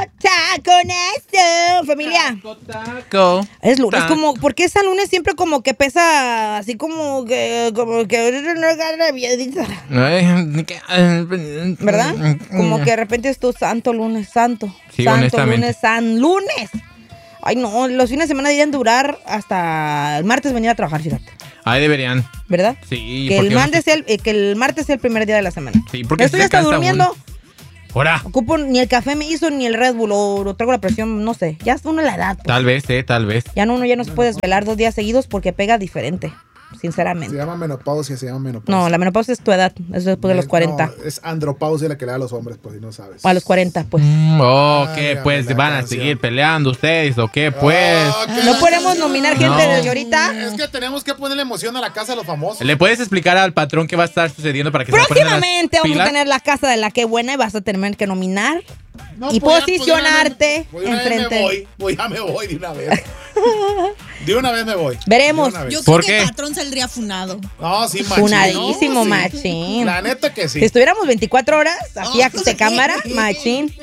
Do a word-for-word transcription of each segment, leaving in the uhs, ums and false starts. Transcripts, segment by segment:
taconazo, familia. Taco, taco. Es lunes, taco. como, ¿por qué San Lunes siempre como que pesa así como que, como que, ¿verdad? Como que de repente es tu santo lunes, santo, Sí, santo honestamente. lunes, san lunes. Ay, no, los fines de semana deberían durar hasta el martes venir a trabajar, fíjate. Ahí deberían. ¿Verdad? Sí. Que el, porque martes sea el, eh, que el martes sea el primer día de la semana. Sí, porque Estoy se hasta cansa durmiendo. uno. Ahora. Ocupo, ni el café me hizo, ni el Red Bull, o, o traigo la presión, no sé. Ya es uno la edad. Pues. Tal vez, eh, tal vez. Ya no, uno ya no se puede desvelar dos días seguidos porque pega diferente, Se sinceramente. llama menopausia, se llama menopausia. No, la menopausia es tu edad, eso es después de los cuarenta. No, es andropausia la que le da a los hombres, pues, si no sabes. O a los cuarenta, pues. Mm, oh, Ah, ¿qué? dígame Pues la van a canción. seguir peleando ustedes, ¿o qué? Pues. Ah, ¿qué No la- podemos nominar gente No. desde ahorita. Es que tenemos que ponerle emoción a la casa de los famosos. ¿Le puedes explicar al patrón qué va a estar sucediendo para que se me pongan las Próximamente vamos pilas? a tener la casa de la que buena y vas a tener que nominar No, y pues ya- posicionarte pues ya me- pues de una vez enfrente. me voy, pues ya me voy de una vez. De una vez me voy. Veremos. De una vez. Yo ¿Por creo que qué? el patrón saldría funado. No, sí, machín. Funadísimo, Sí. machín. La neta que Si sí. estuviéramos veinticuatro horas, aquí Oh, a de cámara, machín.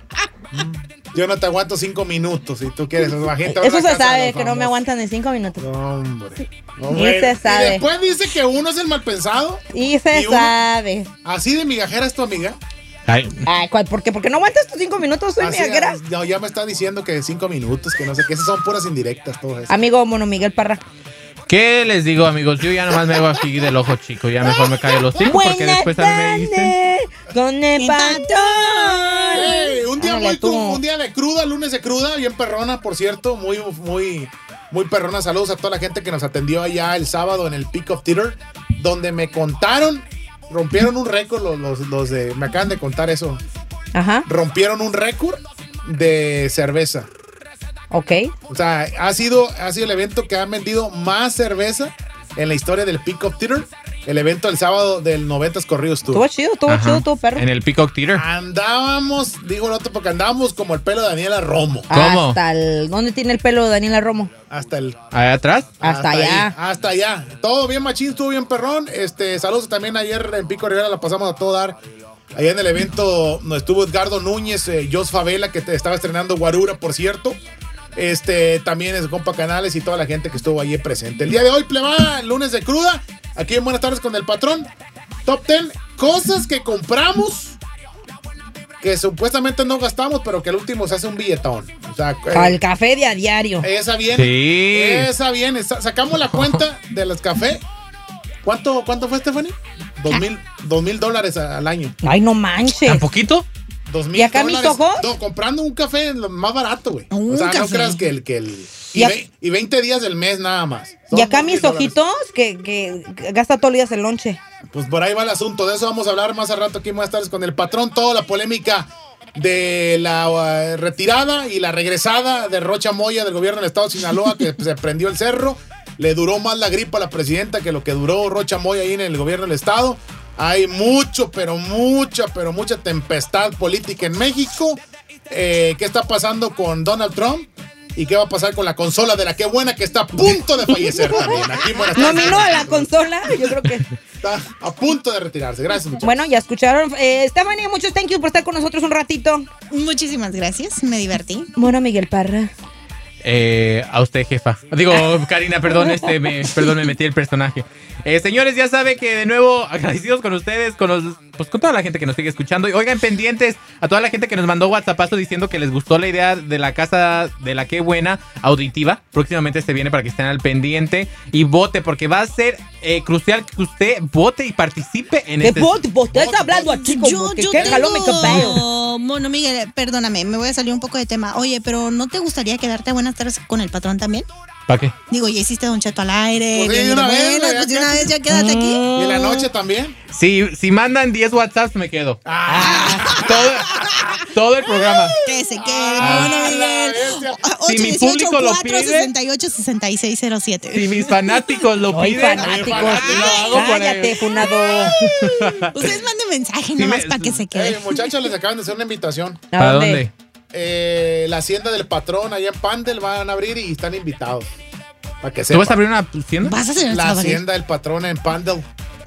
Yo no te aguanto cinco minutos si tú quieres. La gente va a Eso la se casa de sabe, los que no me famosos. aguantan en cinco minutos. No, hombre. No, Y hombre. se sabe. Y después dice que uno es el mal pensado. Y se Y uno- sabe. Así de migajera es tu amiga. Ay, Ay, ¿cuál? ¿por qué? ¿Por qué no aguantas tus cinco minutos? Soy Así, migajera. no, ya me está diciendo que cinco minutos, que no sé qué. Esas son puras indirectas todas esas. Amigo Mono Miguel Parra. ¿qué les digo, amigos? Yo ya nomás me hago aquí del ojo chico. Ya mejor me callo los cinco porque Buenas después también me dicen. tardes con el patrón. Ey, un día Ándale, muy tú. cru- un día de cruda, lunes de cruda, bien perrona, por cierto, muy, muy, muy perrona. Saludos a toda la gente que nos atendió allá el sábado en el Peak of Theater, donde me contaron, rompieron un récord, los, los, los de, me acaban de contar eso, Ajá, rompieron un récord de cerveza. ok. O sea, ha sido, ha sido el evento que ha vendido más cerveza en la historia del Peak of Theater. El evento el sábado del noventas Corridos Estuvo Tour. chido, estuvo Ajá. chido, estuvo perro. En el Peacock Theater. Andábamos, digo el otro, porque andábamos como el pelo de Daniela Romo. ¿Cómo? Hasta el, ¿dónde tiene el pelo Daniela Romo? Hasta el Allá atrás. Hasta allá. ahí, hasta allá. Todo bien machín, estuvo bien perrón. Este, saludos también ayer en Pico Rivera, la pasamos a todo dar. Allá en el evento no estuvo Edgardo Núñez, eh, Jos Favela, que te estaba estrenando Guarura, por cierto. Este, también es compa Canales y toda la gente que estuvo allí presente. El día de hoy, pleba, lunes de cruda. Aquí en Buenas tardes con el patrón. Top diez cosas que compramos que supuestamente no gastamos, pero que al último se hace un billetón. O sea, Para eh, el café de a diario. esa viene. Sí. Esa viene. Sa- Sacamos la cuenta de los cafés. ¿Cuánto, cuánto fue, Stephanie? Dos mil, dos mil dólares a- al año. Ay, no manches. ¿Tan poquito? Dos mil ¿Y acá mis dólares. ojos? No, comprando un café lo más barato, güey. Un O sea, no café. creas que el... Que el y, Y a- ve- y veinte días del mes nada más. Son Y acá dos mil mis dólares. ojitos, que, que gasta todos los días el lonche. Pues por ahí va el asunto. De eso vamos a hablar más al rato aquí más tarde con el patrón. Toda la polémica de la uh, retirada y la regresada de Rocha Moya del gobierno del estado de Sinaloa, que se prendió el cerro. Le duró más la gripa a la presidenta que lo que duró Rocha Moya ahí en el gobierno del estado. Hay mucho, pero mucha, pero mucha tempestad política en México. Eh, ¿Qué está pasando con Donald Trump? ¿Y qué va a pasar con la consola de la que buena que está a punto de fallecer también? Aquí en Buenas tardes. Nominó a la consola, yo creo que. Está a punto de retirarse. Gracias, muchachos. Bueno, ya escucharon. Eh, Stephanie, muchos thank you por estar con nosotros un ratito. Muchísimas gracias, me divertí. Bueno, Miguel Parra. Eh, a usted, jefa. Digo, Karina, perdón, este, me, perdón, me metí el personaje. Eh, señores, ya sabe que de nuevo agradecidos con ustedes, con los, pues con toda la gente que nos sigue escuchando. Y oigan, pendientes a toda la gente que nos mandó WhatsAppazo diciendo que les gustó la idea de la casa de la que buena auditiva. Próximamente se viene para que estén al pendiente y vote, porque va a ser eh, crucial que usted vote y participe en ¿Qué este. vos, vos estás hablando aquí como Yo, que yo qué jaló mi cabello? tengo... Bueno, Miguel, perdóname, me voy a salir un poco de tema. Oye, pero ¿no te gustaría quedarte a buenas tardes con el patrón también? ¿Para qué? Digo, ya hiciste Don Cheto al aire. Pues sí, que de una bueno, vez, güey, pues de acá. una vez ya quédate aquí. ¿Y en la noche también? Si, si mandan diez WhatsApps, me quedo. Ah, Todo, todo el programa. Que se quede, Ah, bueno, la Miguel. bestia. Si mi público lo pide. sesenta y ocho, sesenta y seis cero siete. Si mis fanáticos lo Ay, piden, fanáticos. lo hago por Cállate, el- funado. Ustedes manden mensaje Sí, nomás me- para que se eh, quede. muchachos, les acaban de hacer una invitación. ¿A ¿Para dónde? Eh, la hacienda del patrón allá en Pandel van a abrir y están invitados. Para que ¿Tú vas a sepan. abrir una tienda? ¿Vas a hacer el La sábado? hacienda del patrón en Pandel.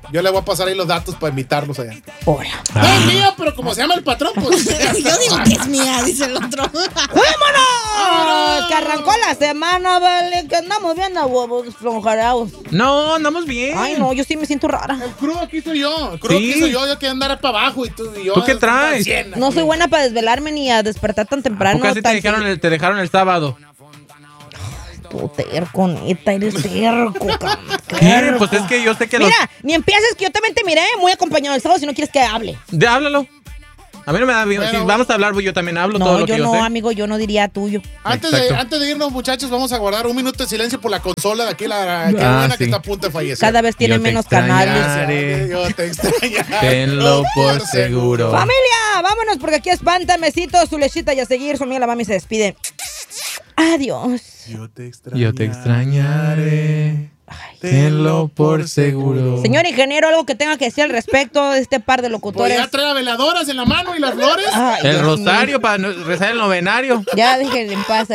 Yo le voy a pasar ahí los datos para invitarlos allá. Hola. No es mío, pero como se llama el patrón, pues. Yo digo que es mía, dice el otro. ¡Vámonos! Que arrancó la semana, vale. Que andamos bien a huevos flonjareados. No, andamos bien. Ay, no, yo sí me siento rara. El crudo aquí soy yo. El crudo Sí. aquí soy yo. Yo quiero andar para abajo y tú y yo. ¿Tú qué traes? No soy buena para desvelarme ni a despertar tan temprano. ¿Por qué así te tan- dejaron, el, te dejaron el sábado? Tú terco, neta, eres terco, cabrón. ¿Qué? Pues es que yo sé que los... Mira, ni empieces que yo también te miré muy acompañado el sábado si no quieres que hable. De, háblalo. A mí no me da bien. Bueno. Si vamos a hablar, pues yo también hablo todo No, lo yo que yo no, sé. amigo, yo no diría tuyo. Antes de, Exacto. antes de irnos, muchachos, vamos a guardar un minuto de silencio por la consola de aquí, la que Ah, buena sí. que está a punto de fallecer. Cada vez tiene Yo te menos extrañaré. canales. Yo te extraño. Tenlo por seguro. Familia, vámonos porque aquí espanta, mesito, su lechita y a seguir. Su amiga la mami se despide. Adiós. Yo te extrañaré. Yo te extrañaré. Ay. Tenlo por seguro. Señor ingeniero, algo que tenga que decir al respecto de este par de Pues locutores. ya trae las veladoras en la mano y las flores. Ay, El Dios mío. rosario para no- rezar el novenario. Ya déjenle en paz.